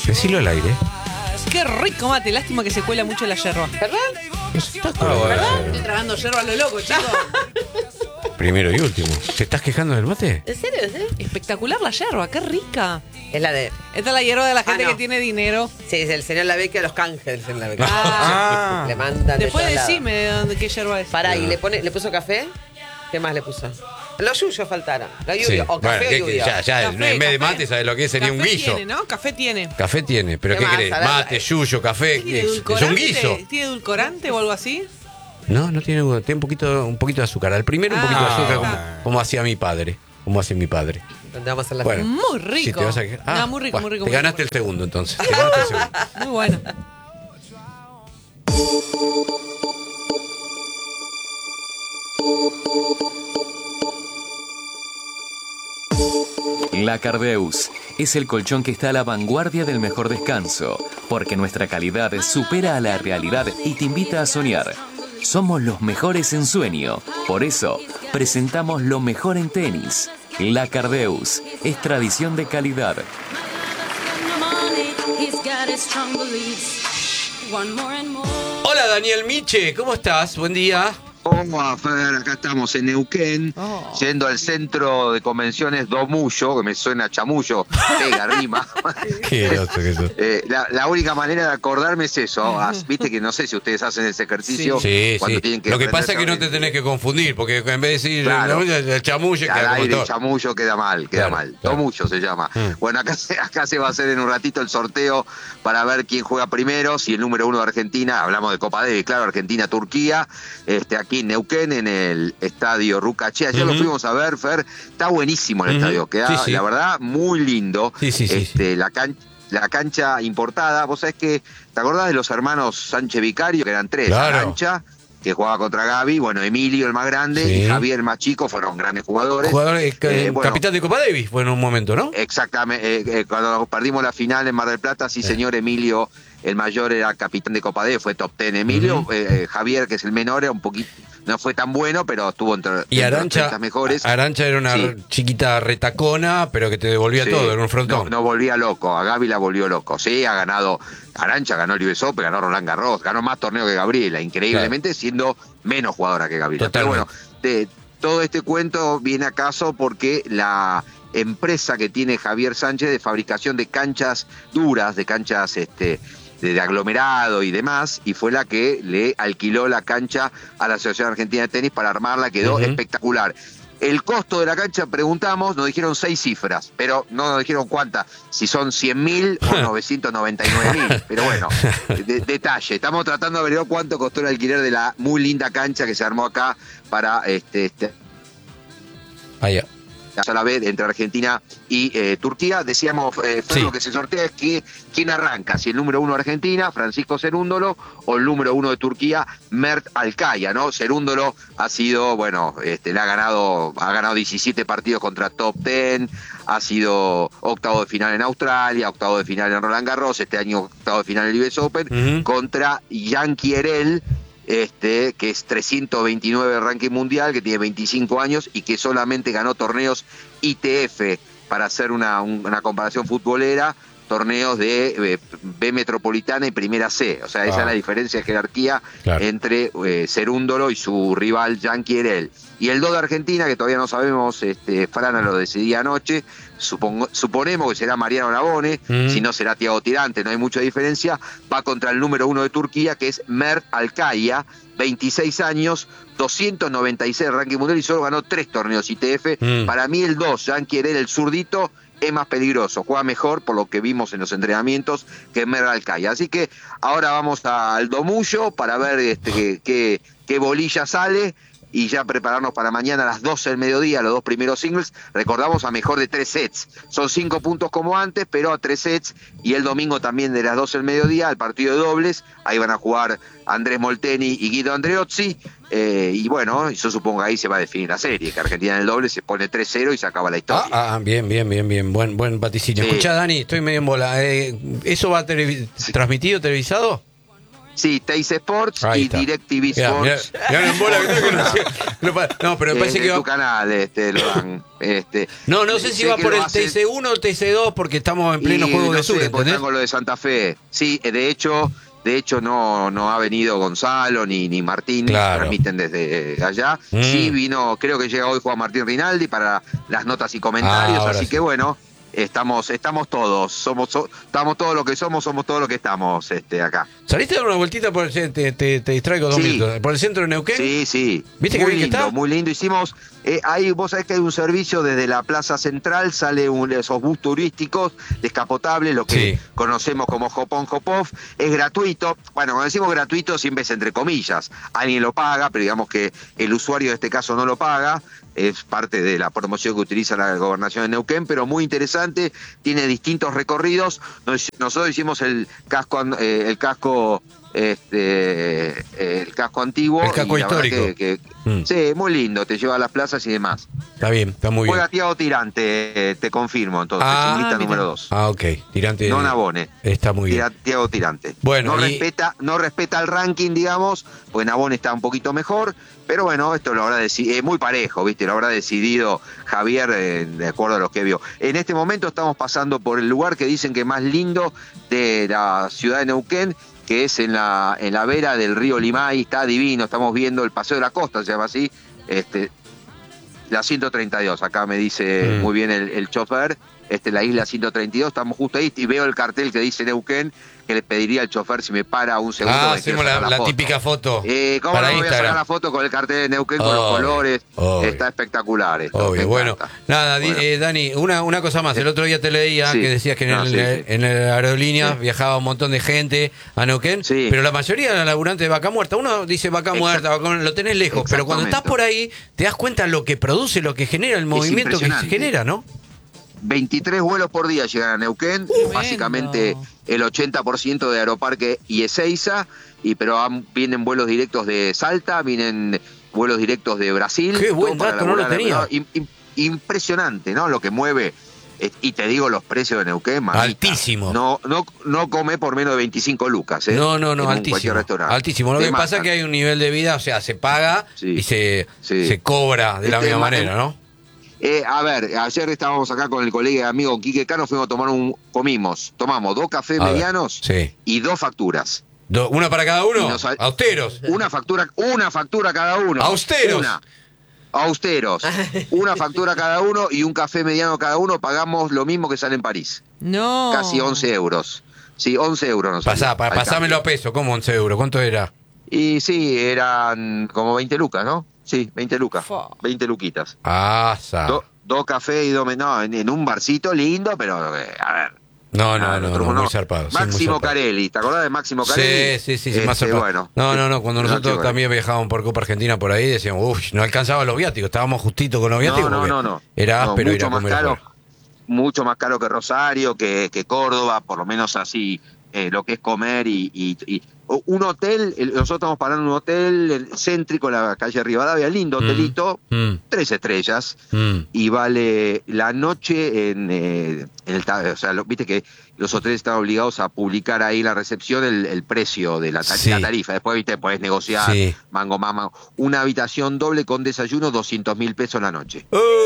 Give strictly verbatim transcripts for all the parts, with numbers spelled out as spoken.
Decilo al aire. Qué rico mate, lástima que se cuela mucho la yerba. ¿Verdad? Está Ah, ¿Verdad? Estoy tragando yerba a lo loco, chicos. Primero y último. ¿Te estás quejando del mate? ¿En serio? ¿Sí? Espectacular la yerba, qué rica. Es la de... Esta es la hierba de la gente Ah, no. que tiene dinero. Sí, es el señor Lavecchia, los canjes del señor Lavecchia. Ah. Le mandan de Después todos lados. decime de dónde, qué yerba es. Pará, ¿y le, pone, le puso café? ¿Qué más le puso? Los yuyos faltaron. Los Sí. yuyos. O café Bueno, o que- lluvia. ya, ya, Café, no, en vez de café. mate, ¿sabes lo que es? Sería un Café guiso. tiene, ¿no? Café tiene. Café tiene, pero ¿Qué ¿qué más? querés? A ver, Mate, yuyo, café. ¿Tiene Es, es un edulcorante? guiso. ¿Tiene edulcorante o algo así? No, no tiene, tiene un poquito, un poquito de azúcar. Al primero un poquito de Ah. azúcar, como, como hacía mi padre. Como hacía mi padre. Donde vamos a hacer la Bueno. Muy rico. Si te vas a quejar- No, muy rico, bueno, muy rico. Te muy ganaste rico. el segundo, entonces. Te ganaste el segundo. Muy bueno. La Cardeus es el colchón que está a la vanguardia del mejor descanso, porque nuestra calidad supera a la realidad y te invita a soñar. Somos los mejores en sueño, por eso presentamos lo mejor en tenis. La Cardeus es tradición de calidad. Hola, Daniel Miche, ¿cómo estás? Buen día. ¿Cómo va, Fer? Acá estamos en Neuquén, Oh. yendo al centro de convenciones Domullo, que me suena a chamullo, pega, rima. Qué groso que sos. Eh, la, la única manera de acordarme es eso. As- Viste que no sé si ustedes hacen ese ejercicio Sí, cuando sí. tienen que Lo que pasa es que no te aprenderse a- tenés que confundir, porque en vez de decir Claro. el, el chamulle, al queda como aire, todo. chamullo queda mal, queda Claro, mal. claro. Domullo se llama. Mm. Bueno, acá se, acá se va a hacer en un ratito el sorteo para ver quién juega primero, si el número uno de Argentina, hablamos de Copa Davis, claro, Argentina-Turquía, este, aquí en Neuquén, en el estadio Rucaché. Ayer lo Ujú. fuimos a ver, Fer, está buenísimo el Ujú. estadio, queda, Sí, sí. la verdad, muy lindo. Sí, sí, sí, este, La cancha. La cancha importada, vos sabés que, ¿te acordás de los hermanos Sánchez Vicario? Que eran tres, Claro. Arancha, que jugaba contra Gaby, bueno, Emilio el más grande Sí. y Javier el más chico, fueron grandes jugadores. Jugador, eh, Eh, bueno, capitán de Copa Davis fue en un momento, ¿no? Exactamente, eh, eh, cuando perdimos la final en Mar del Plata, sí, señor, Emilio, el mayor, era capitán de Copa D, fue top ten. Emilio, Ujú. eh, eh, Javier, que es el menor, era un poquito, no fue tan bueno, pero estuvo entre, Y entre los Arancha, treinta mejores. Arancha era una Sí. chiquita retacona, pero que te devolvía Sí, todo, era un frontón. No, no volvía loco, a Gaby la volvió loco. Sí, ha ganado, Arancha ganó el U S Open, ganó Roland Garros, ganó más torneos que Gabriela, increíblemente siendo menos jugadora que Gabriela. Pero bueno, de, todo este cuento viene a caso porque la empresa que tiene Javier Sánchez de fabricación de canchas duras, de canchas este de, de aglomerado y demás, y fue la que le alquiló la cancha a la Asociación Argentina de Tenis para armarla, quedó Ujú. espectacular. El costo de la cancha, preguntamos, nos dijeron seis cifras, pero no nos dijeron cuántas, si son cien mil o novecientos noventa y nueve mil, pero bueno, de- detalle. Estamos tratando de averiguar cuánto costó el alquiler de la muy linda cancha que se armó acá para este, este Ahí, la sala B entre Argentina y eh, Turquía. Decíamos, eh, Fer, Sí. lo que se sortea es que quién arranca, si el número uno de Argentina, Francisco Cerúndolo, o el número uno de Turquía, Mert Alkaya, ¿no? Cerúndolo ha sido, bueno, este, le ha ganado, ha ganado diecisiete partidos contra top ten, ha sido octavo de final en Australia, octavo de final en Roland Garros, este año octavo de final en el U S Open, Ujú. contra Jan Kierel, este, que es trescientos veintinueve del ranking mundial, que tiene veinticinco años y que solamente ganó torneos I T F, para hacer una, un- una comparación futbolera, torneos de eh, B Metropolitana y Primera C. O sea, esa Ah. es la diferencia de jerarquía Claro. entre eh, Cerúndolo y su rival Jan Kierel. Y el dos de Argentina, que todavía no sabemos, este, Frana lo decidía anoche, supongo, suponemos que será Mariano Navone, Mm. si no será Thiago Tirante, no hay mucha diferencia, va contra el número uno de Turquía, que es Mert Alkaya, veintiséis años, doscientos noventa y seis del ranking mundial y solo ganó tres torneos I T F. Mm. Para mí el dos, Jan Kierel, el zurdito, es más peligroso, juega mejor por lo que vimos en los entrenamientos que Mert Alkaya. Así que ahora vamos al Domullo para ver este, qué, qué, qué bolilla sale y ya prepararnos para mañana a las doce del mediodía, los dos primeros singles. Recordamos a mejor de tres sets. Son cinco puntos como antes, pero a tres sets. Y el domingo también de las doce del mediodía, el partido de dobles. Ahí van a jugar Andrés Molteni y Guido Andreozzi. Eh, y bueno, yo supongo que ahí se va a definir la serie, que Argentina en el doble se pone tres cero y se acaba la historia. Ah, ah, bien, bien, bien, bien. Buen, buen vaticinio. Sí. Escuchá, Dani, estoy medio en bola. Eh, ¿Eso va televi- transmitido, televisado? Sí, Teis Sports Ahí y está. DirecTV Mirá, mirá, Sports. mirá en bola que tengo que no sé- no, pa- no, pero me En, parece que en va. tu canal este, lo dan. Este, No, no sé si sé va que por lo el hacen- T C uno o el T C dos porque estamos en pleno y juego no de sé, sur, porque ¿entendés? están con lo de Santa Fe. Sí, de hecho, de hecho no, no ha venido Gonzalo ni, ni Martín, Claro. transmiten desde allá. Mm. Sí, vino, creo que llega hoy Juan Martín Rinaldi para las notas y comentarios, Ah, ahora así sí. que bueno, estamos, estamos todos, somos, so- estamos todos lo que somos, somos todo lo que estamos este, acá. ¿Saliste a dar una vueltita por el ce- te, te, te distraigo dos Sí. minutos? ¿Por el centro de Neuquén? Sí, sí. ¿Viste qué muy bien que lindo, está? muy lindo. Hicimos, eh, ahí vos sabés que hay un servicio desde la Plaza Central, sale un, esos bus turísticos descapotables, lo que Sí. conocemos como Hop on Hop off, es gratuito. Bueno, cuando decimos gratuito siempre es entre comillas, alguien lo paga, pero digamos que el usuario de este caso no lo paga. Es parte de la promoción que utiliza la gobernación de Neuquén, pero muy interesante, tiene distintos recorridos. Nos- Nosotros hicimos el casco, an- eh, el casco, este, eh, el casco antiguo. El casco y la verdad histórico. que- que- Mm. Sí, muy lindo, te lleva a las plazas y demás. Está bien, está muy bien. Juega Tiago Tirante, eh, te confirmo, entonces, Ah, lista mira. número dos. Ah, ok. Tirante. No Nabone. Está muy bien. Tira- Tiago Tirante. Bueno, no y- respeta, no respeta el ranking, digamos, pues Nabone está un poquito mejor, pero bueno, esto lo habrá decidido, es muy parejo, ¿viste? Lo habrá decidido Javier eh, de acuerdo a lo que vio. En este momento estamos pasando por el lugar que dicen que es más lindo de la ciudad de Neuquén, que es en la, en la vera del río Limay, está divino, estamos viendo el Paseo de la Costa, se llama así, este, la ciento treinta y dos, acá me dice Mm. muy bien el, el chofer, este, la isla ciento treinta y dos, estamos justo ahí y veo el cartel que dice Neuquén, que le pediría al chofer si me para un segundo. Ah, porque quiero hacemos la, sacar la foto. típica foto. Eh, ¿Cómo para no me voy a sacar Instagram. la foto con el cartel de Neuquén, con Obvio, los colores? obvio. Está espectacular esto. me Obvio, bueno, encanta. nada, di- Bueno. eh, Dani, una, una cosa más. El otro día te leía Sí. que decías que en, No, el, sí, sí. en la aerolínea Sí. viajaba un montón de gente a Neuquén, Sí. pero la mayoría eran laburantes de Vaca Muerta. Uno dice Vaca Exact- Muerta, Vaca Muerta, lo tenés lejos, pero cuando estás por ahí te das cuenta lo que produce, lo que genera, el movimiento que se impresionante. genera, ¿no? veintitrés vuelos por día llegan a Neuquén, Tremendo. básicamente el ochenta por ciento de Aeroparque y Ezeiza, y pero han- vienen vuelos directos de Salta, vienen vuelos directos de Brasil. Qué buen todo para dato, no lo laburar, tenía. ¿no? Im- im- impresionante, ¿no? Lo que mueve. Eh, Y te digo los precios de Neuquén, mamita. Altísimo. No, no, no come por menos de veinticinco lucas, ¿eh? No, no, no, En un altísimo. cualquier restaurante. Altísimo. Lo Te que pasa matan. es que hay un nivel de vida, o sea, se paga Sí. y se, Sí. se cobra de la Este, misma ma- manera, ¿no? Eh, a ver, ayer estábamos acá con el colega y amigo Quique Cano, fuimos a tomar un, comimos, tomamos dos cafés A ver, medianos sí. y dos facturas. Do- ¿Una para cada uno? Y nos sal- Austeros. Una factura, una factura cada uno. Austeros. Una. Austeros. Una factura cada uno y un café mediano cada uno, pagamos lo mismo que sale en París. No. Casi once euros. Sí, once euros nos Pasá, salió pa- al pasámelo a cambio. peso, ¿cómo once euros? ¿Cuánto era? Y sí, eran como veinte lucas, ¿no? Sí, veinte lucas. Fa. veinte luquitas. Ah, sa. Do- dos cafés y dos... me- No, en, en un barcito lindo, pero eh, a ver. No, no, Ah, no, nosotros no, no. muy zarpado. sí, muy Máximo zarpado. Carelli, ¿te acordás de Máximo Carelli? Sí, sí, sí, sí, más Este, zarpado. bueno. No, no, no, cuando No, nosotros qué bueno. también viajábamos por Copa Argentina por ahí, decíamos, uff, no alcanzaban los viáticos, estábamos justito con los viáticos. No, no, porque no, no. Era No, áspero ir mucho a más comer caro, afuera. mucho más caro que Rosario, que, que Córdoba, por lo menos así, eh, lo que es comer y, y- y- o- un hotel, el- nosotros estamos parando en un hotel el- céntrico en la calle Rivadavia, lindo Mm, hotelito, mm, tres estrellas, mm. y vale la noche en, eh, en el ta- o sea, lo- viste que los hoteles están obligados a publicar ahí en la recepción el, el precio de la, ta- Sí. la tarifa, después viste podés negociar, Sí. mango más, mango. Una habitación doble con desayuno, doscientos mil pesos la noche.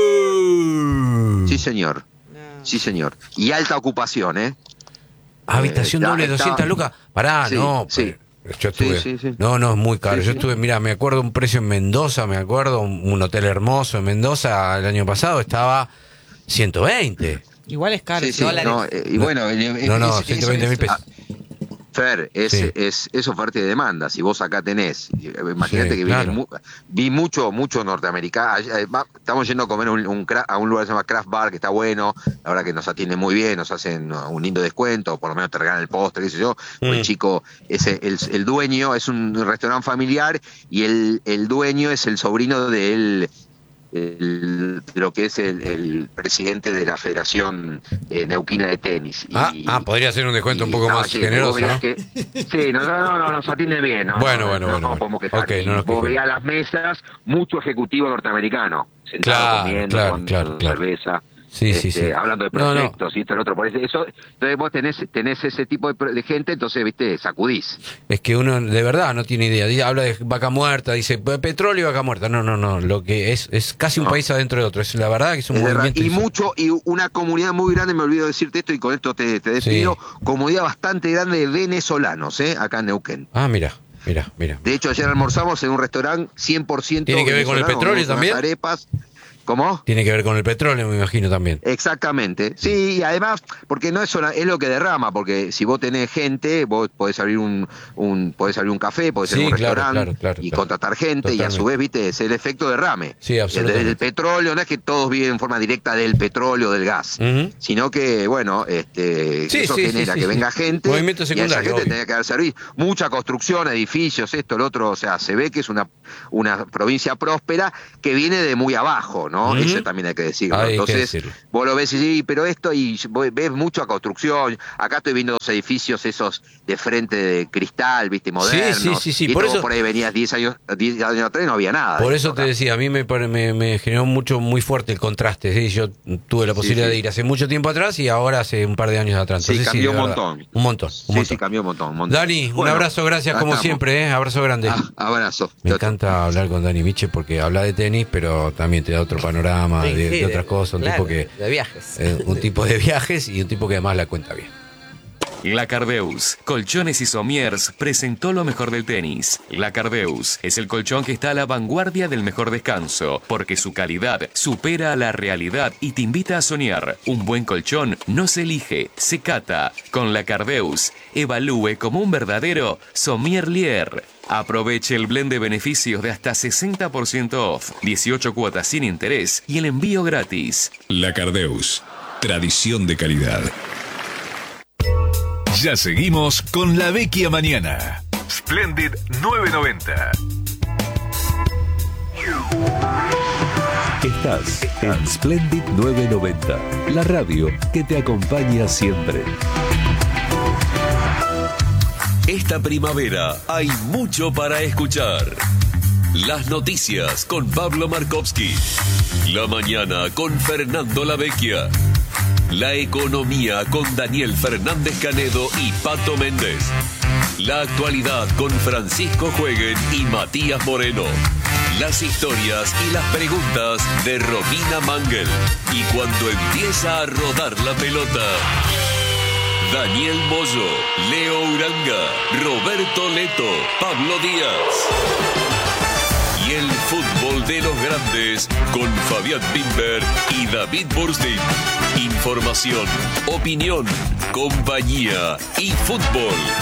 Uh. Sí, señor. No. Sí, señor. Y alta ocupación, ¿eh? Habitación Eh, doble, está- doscientas lucas. Pará, Sí, no. sí. pero Yo estuve. Sí, sí, sí. No, no, es muy caro. Sí, Yo sí. estuve, mira, me acuerdo un precio en Mendoza, me acuerdo, un, un hotel hermoso en Mendoza el año pasado estaba ciento veinte. Igual es caro. Sí, sí, dólares. no, eh, y bueno, eh, No, no, es- ciento veinte mil es- pesos. ah, Fer, es, Sí. es, es oferta y demanda. Si vos acá tenés, eh, imagínate Sí, que claro. viene mu- vi mucho, mucho norteamericano. Allá, eh, va- Estamos yendo a comer un, un cra- a un lugar que se llama Craft Bar, que está bueno. La verdad que nos atienden muy bien, nos hacen uh, un lindo descuento, por lo menos te regalan el postre, qué sé yo. Mm. El chico, ese, el, el dueño es un restaurante familiar y el, el dueño es el sobrino del el- de lo que es el, el presidente de la Federación eh, Neuquina de Tenis. Y- Ah, ah, podría ser un descuento un y- poco no, más sí, generoso, vos veías ¿no? que- sí, no, no, no, no, nos atiende bien. ¿no? Bueno, No, bueno, no, bueno, no bueno. podemos quejar. Ok, no nos Vos quejemos. veías las mesas, mucho ejecutivo norteamericano, sentado Claro, comiendo claro, con claro, claro. cerveza. Sí, este, sí, sí. hablando de No, no. proyectos y esto y lo otro. Por eso, eso, entonces vos tenés, tenés ese tipo de, pro- de gente, entonces, viste, sacudís. Es que uno de verdad no tiene idea. Dice- Habla de vaca muerta, dice "Pe- petróleo y vaca muerta". No, no, no. Lo que es es casi un No. país adentro de otro. Es la verdad que es un Es de ra- movimiento. y mucho, y una comunidad muy grande, me olvido decirte esto y con esto te, te despido, Sí. comunidad bastante grande de venezolanos, ¿eh? Acá en Neuquén. Ah, mira, mira, mira. De hecho, ayer almorzamos en un restaurante cien por ciento ¿Tiene que ver con el venezolano, petróleo unas también? arepas. ¿Cómo? Tiene que ver con el petróleo, me imagino también. Exactamente, sí, y además, porque no es sola- es lo que derrama, porque si vos tenés gente, vos podés abrir un, un podés abrir un café, podés Sí, ser un claro, restaurante claro, claro, y claro. contratar gente, y a su Totalmente. vez, viste, es el efecto derrame. Sí, el, absolutamente. el petróleo, no es que todos viven en forma directa del petróleo, del gas, Ujú. sino que, bueno, este, Sí, eso sí, sí, genera sí, que sí. venga gente, Movimiento y a esa secundario, gente obvio. tenía que dar servicio. Mucha construcción, edificios, esto, lo otro, o sea, se ve que es una, una provincia próspera que viene de muy abajo, ¿no? Ujú. Eso también hay que decirlo. Hay que Entonces, decirlo. vos lo ves y sí, pero esto, y vos ves mucha construcción. Acá estoy viendo dos edificios esos de frente de cristal, viste, modernos. sí, sí, sí, Y por esto eso- vos por ahí venías diez años, diez años atrás y no había nada. Por de eso esto te acá. decía, a mí me, pare- me, me generó mucho, muy fuerte el contraste. ¿sí? Yo tuve la posibilidad sí. de ir hace mucho tiempo atrás y ahora hace un par de años atrás. Sí, Entonces, cambió de un verdad, montón. Un montón, un Sí, montón. sí, cambió un montón. un montón. Dani, un Bueno, abrazo, gracias acá como estamos. siempre, ¿eh? Abrazo grande. Ah, abrazo. Me Chau, chau. encanta hablar con Dani Miche porque habla de tenis, pero también te da otro panorama Sí, de, sí, de otras cosas. Un claro, tipo que de viajes. eh, un tipo de viajes y un tipo que además la cuenta bien. La Cardeus, Colchones y Somiers presentó lo mejor del tenis. La Cardeus es el colchón que está a la vanguardia del mejor descanso, porque su calidad supera a la realidad y te invita a soñar. Un buen colchón no se elige, se cata. Con La Cardeus, evalúe como un verdadero sommelier. Aproveche el blend de beneficios de hasta sesenta por ciento off, dieciocho cuotas sin interés y el envío gratis. La Cardeus, tradición de calidad. Ya seguimos con La Vecchia Mañana. Splendid nueve noventa. Estás en Splendid nueve noventa, la radio que te acompaña siempre. Esta primavera hay mucho para escuchar. Las noticias con Pablo Markovsky. La mañana con Fernando Lavecchia. La economía con Daniel Fernández Canedo y Pato Méndez. La actualidad con Francisco Jueguen y Matías Moreno. Las historias y las preguntas de Romina Mangel. Y cuando empieza a rodar la pelota, Daniel Moyo, Leo Uranga, Roberto Leto, Pablo Díaz. Y el fútbol de los grandes con Fabián Bimber y David Burstein. Información, opinión, compañía y fútbol